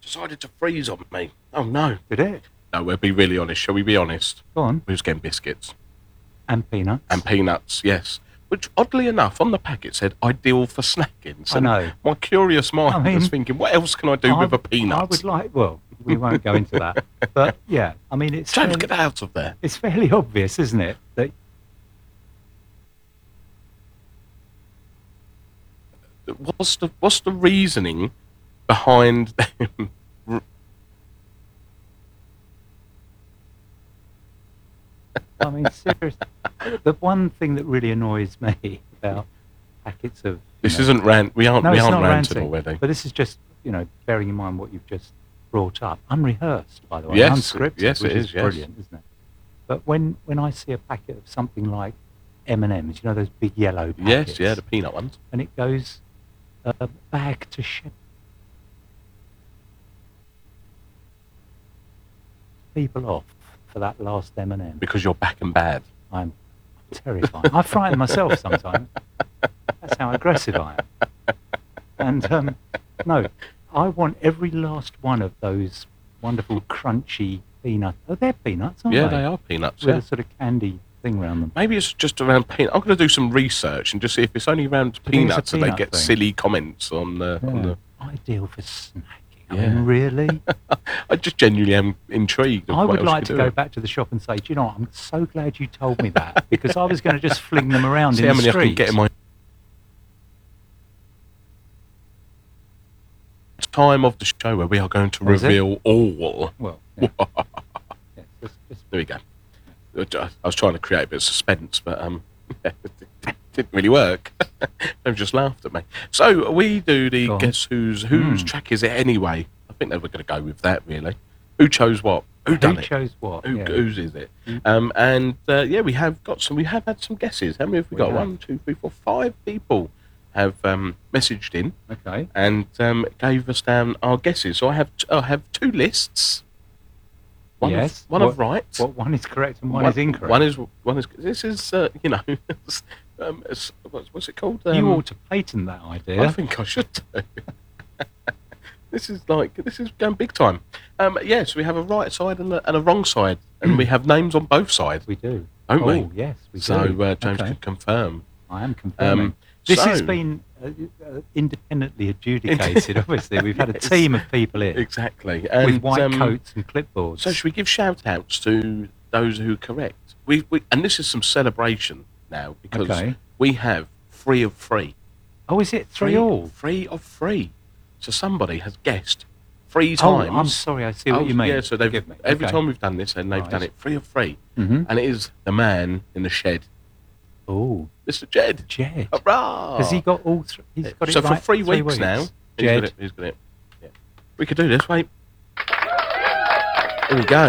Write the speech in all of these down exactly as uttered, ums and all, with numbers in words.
decided to freeze on me. Oh no. Did it? No, we'll be really honest. Shall we be honest? Go on. We was getting biscuits. And peanuts. And peanuts, yes. Which, oddly enough, on the packet said ideal for snacking. So I know. My curious mind I mean, was thinking, what else can I do I, with a peanut? I would like, well, we won't go into that. But yeah, I mean, it's James, fairly, get out of there. It's fairly obvious, isn't it? That what's the what's the reasoning behind them? I mean, seriously, the one thing that really annoys me about packets of this know, isn't rant. We aren't no, we it's aren't not ranted ranting, already. But this is just, you know, bearing in mind what you've just brought up, unrehearsed, by the way, Yes, unscripted, yes, which it is, is, yes. brilliant, isn't it? But when when I see a packet of something like M and M's, you know, those big yellow packets, Yes, yeah, the peanut ones. and it goes uh, bag to ship. People off for that last M and M. Because you're back and bad. I'm terrified. I frighten myself sometimes. That's how aggressive I am. And um, no, I want every last one of those wonderful crunchy peanuts. Oh, they're peanuts, aren't Yeah, they? they are peanuts. With Yeah. a sort of candy thing around them. Maybe it's just around peanut. I'm going to do some research and just see if it's only around Do you think it's a peanuts that they peanut get thing? silly comments on the. Yeah. On the Ideal for snacking. I Yeah. mean, really? I just genuinely am intrigued. Of I what would else like you to could go do. back to the shop and say, do you know what, I'm so glad you told me that, because I was going to just fling them around See in how the many I street. can get in my time of the show where we are going to Oh, is it? reveal all. Well, yeah. Yeah, just, just, There we go. I was trying to create a bit of suspense, but um, it didn't really work. They just laughed at me. So we do the Go on. guess whose whose Mm. track is it anyway? I think they were going to go with that really. Who chose what? Who done who it? chose what? Who, Yeah. Whose is it? Mm. Um, and uh, yeah, we have got some. We have had some guesses. How many have we, We got? have. One, two, three, four, five people have um, messaged in Okay. and um, gave us down our guesses. So I have t- I have two lists. One Yes. of, one What- of right. What one is correct and one, is incorrect? One is one is. This is uh, you know, um, it's, what's, what's it called? Um, you ought to patent that idea. I think I should do. This is like this is going big time. Um, yes, yeah, so we have a right side and a, and a wrong side, and we have names on both sides, we do. don't oh, we? yes, we So do. uh, James Okay. can confirm. I am confirming. Um, this so- has been uh, uh, independently adjudicated, obviously. We've had a Yes. team of people in Exactly. And, with white um, coats and clipboards. So should we give shout outs to those who are correct? We, we and this is some celebration now because Okay. we have three of three. oh, is it three all? Three of three. So somebody has guessed three Oh, times. I'm sorry, I see what Oh, you mean. Yeah, so they've, Forgive me. every Okay. time we've done this, and they've Right. done it three of three, Mm-hmm. and it is the man in the shed, Oh, Mister Jed. Jed. Hurrah! Has he got all three? He's got it so for right three, weeks, now, he's got Jed. it. He's got it. Yeah. We could do this. Wait. Here we go.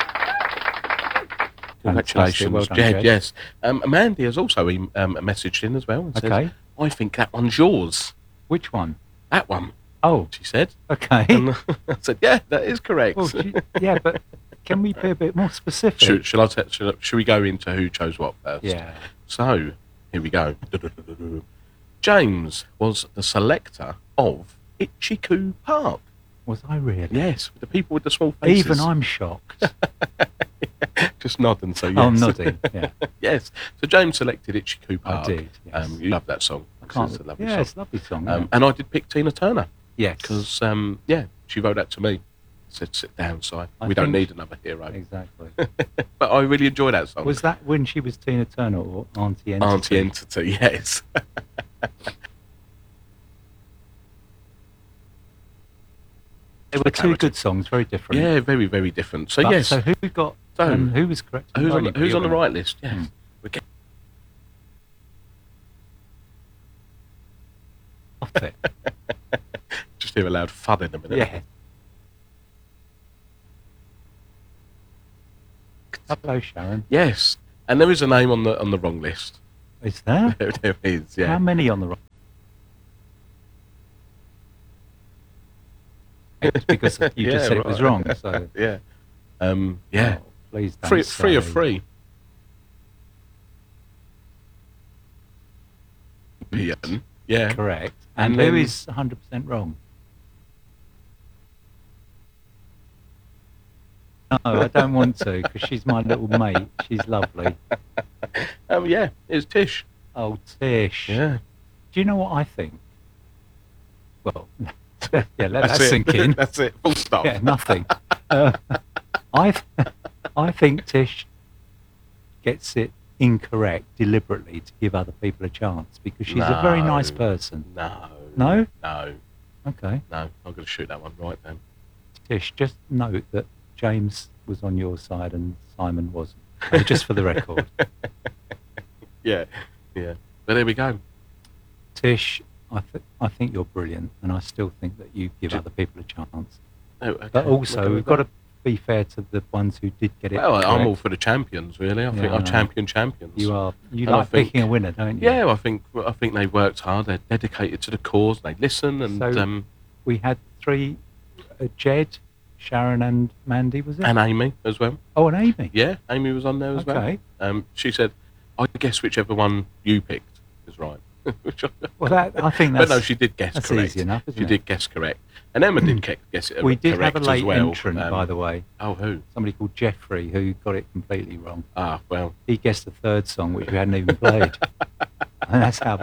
Congratulations, Well done, Jed. Jed. Yes. Um, Mandy has also em- um, messaged in as well and says, Okay. "I think that one's yours. Which one? That one." Oh, She said. okay. And I said, "Yeah, that is correct." Well, gee- yeah, but can we be a bit more specific? Should, shall I t- shall, shall we go into who chose what first? Yeah. So, here we go. James was the selector of Ichiku Park. Was I really? Yes, the people with the small faces. Even I'm shocked. Just nod and say yes. Oh, I'm nodding. Yeah, Yes. So James selected Ichiku I Park. did. Yes. Um, you love that song. I can't. It's a lovely Yeah, song. it's a lovely song. Um, yeah. and I did pick Tina Turner yes. because, um, yeah, she wrote that to me. Said, sit down, Si. I We don't think- need another hero. Exactly. But I really enjoyed that song. Was that when she was Tina Turner or Auntie Entity? Auntie Entity, yes. They were two good songs, very different. Yeah, very, very different. So, But- yes. So who got? So, um, who was correct? and Who's on, wrong? the, who's You're on the gonna- right list? Yes. Hmm. We're getting Off it. just hear a loud thud in a minute. Yeah. Hello, Sharon. Yes. And there is a name on the on the wrong list. Is there? There, there is, yeah. How many on the right? It's because you Yeah, just said it was right. wrong. So Yeah. Um, yeah. oh, please don't Three, three of say- three. Ian. Yeah. Correct. And, And who then- is one hundred percent wrong? I don't want to because she's my little mate. She's lovely. Um, yeah, it's Tish. Oh, Tish. Yeah. Do you know what I think? Well, yeah, let That's that it. sink in. That's it. Full stop. Yeah, nothing. Uh, I, th- I think Tish gets it incorrect deliberately to give other people a chance because she's a very nice No. person. No. No? No. Okay. No. I'm going to shoot that one right then. Tish, just note that James was on your side and Simon wasn't. Uh, just for the record. Yeah. Yeah. But there we go. Tish, I, th- I think you're brilliant, and I still think that you give Do- other people a chance. Oh, okay. But We're also, gonna we've go. got to be fair to the ones who did get it. Well, I'm correct. all for the champions, really. I think Yeah, I I'm know. champion champions. You are. You And I like think- picking a winner, don't you? Yeah, I think I think they worked hard. They're dedicated to the cause. They listen, and So- um, We had three: uh, Jed, Sharon, and Mandy. Was it? and Amy as well. oh, and Amy. Yeah, Amy was on there as well. Okay. Um, she said, "I guess whichever one you picked is right." Which I- Well, that I think but that's. no, she did guess that's correct. easy enough, isn't She it? did guess correct, and Emma did ke- guess it we did correct have a late as well. entrant, Um, by the way. Oh, who? Somebody called Jeffrey who got it completely wrong. Ah, well, He guessed the third song, which we hadn't even played. And that's how.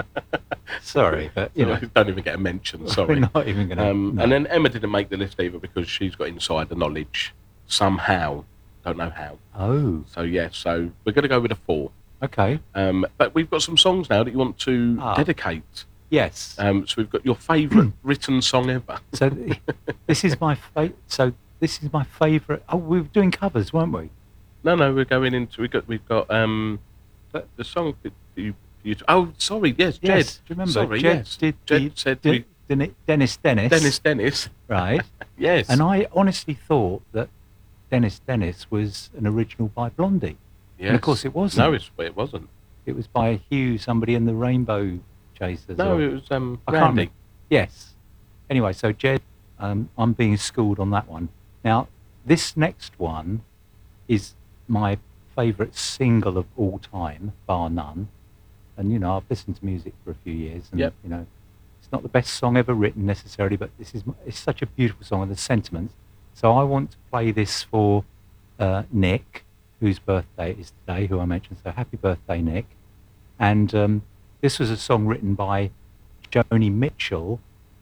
Sorry, but you know, don't even get a mention. we're Sorry. not even going to. Um, And then Emma didn't make the list either because she's got insider knowledge somehow. Don't know how. oh, So yeah, so we're going to go with a four. okay. Um, but we've got some songs now that you want to Ah. dedicate. Yes. Um, so we've got your favourite written song ever. So th- this is my fa- So this is my favourite. Oh, we were doing covers, weren't we? No, no, we're going into we got we've got um, But- the song that you, you. Oh, sorry, yes, Jed. Yes. Do you remember? Sorry, Jed yes. did Jed the, said did, we, Dennis, Dennis Dennis. Dennis Dennis. Right. Yes. And I honestly thought that Dennis Dennis was an original by Blondie. yes. And of course it wasn't. No, it's, it wasn't. It was by Hugh, somebody in the Rainbow Chasers. No, or- it was um, I can't Randy. remember. Yes. Anyway, so Jed, um, I'm being schooled on that one. Now, this next one is my favourite single of all time, bar none. And you know, I've listened to music for a few years, and Yep. you know, it's not the best song ever written necessarily, but this is it's such a beautiful song and the sentiments. So I want to play this for uh, Nick, whose birthday it is today, who I mentioned. So happy birthday, Nick! And um, this was a song written by Joni Mitchell.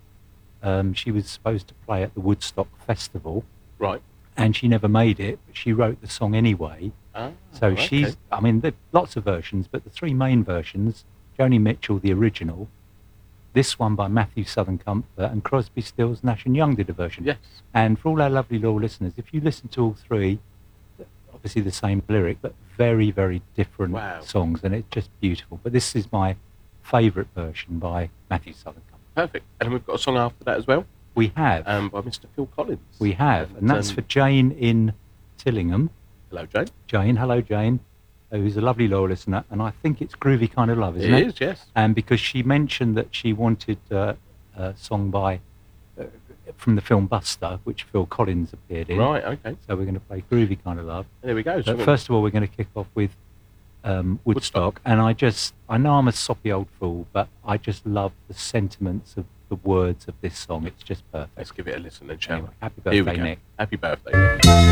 Um, she was supposed to play at the Woodstock Festival, Right. and she never made it, but she wrote the song anyway. Ah, So okay. she's, I mean, there are lots of versions, but the three main versions, Joni Mitchell, the original, this one by Matthew Southern Comfort, and Crosby, Stills, Nash and Young did a version. Yes. And for all our lovely loyal listeners, if you listen to all three, obviously the same lyric, but very, very different Wow. songs, and it's just beautiful. But this is my favourite version by Matthew Southern Comfort. Perfect. And we've got a song after that as well, We have, um, by Mister Phil Collins. we have, and that's um, for Jane in Tillingham. Hello, Jane. Jane, hello Jane, who's a lovely loyal listener, and I think it's Groovy Kind of Love, isn't It it? is, yes. And because she mentioned that she wanted uh, a song by uh, from the film Buster, which Phil Collins appeared in. Right, okay. So we're going to play Groovy Kind of Love. There we go. So But first of all, we're going to kick off with um, Woodstock. Woodstock. And I just, I know I'm a soppy old fool, but I just love the sentiments of the words of this song. It's just perfect. let's give it a listen then, shall Anyway, happy we? Here we birthday, go. Nick. Happy birthday, Nick.